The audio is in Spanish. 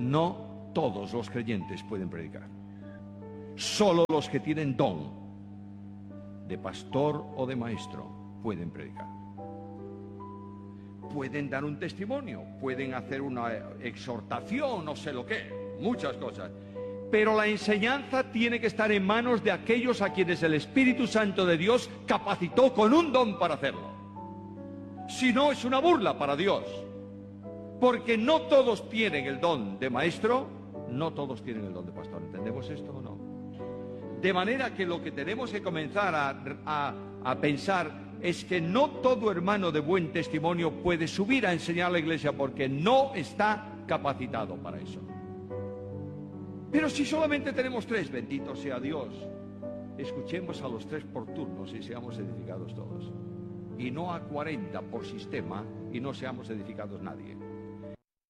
No todos los creyentes pueden predicar. Solo los que tienen don de pastor o de maestro pueden predicar. Pueden dar un testimonio, pueden hacer una exhortación, no sé lo que, muchas cosas. Pero la enseñanza tiene que estar en manos de aquellos a quienes el Espíritu Santo de Dios capacitó con un don para hacerlo. Si no, es una burla para Dios. Porque no todos tienen el don de maestro, no todos tienen el don de pastor. ¿Entendemos esto o no? De manera que lo que tenemos que comenzar a pensar es que no todo hermano de buen testimonio puede subir a enseñar a la iglesia porque no está capacitado para eso. Pero si solamente tenemos 3, bendito sea Dios, escuchemos a los 3 por turnos y seamos edificados todos. Y no a 40 por sistema y no seamos edificados nadie.